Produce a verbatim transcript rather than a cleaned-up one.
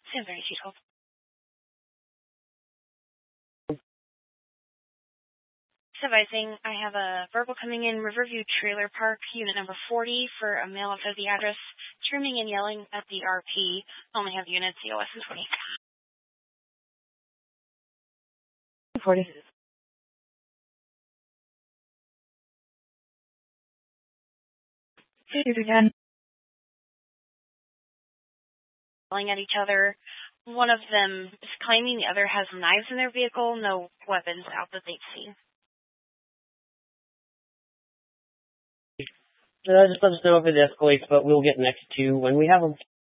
San Bernardino two twelve. Advising, I have a verbal coming in Riverview Trailer Park, unit number forty, for a male outside the address, screaming and yelling at the R P. Only have units C O S and twenty. forty. Again. Yelling at each other. One of them is claiming the other has knives in their vehicle, no weapons out that they've seen. Uh, just let us know if it escalates, but we'll get next to when we have them.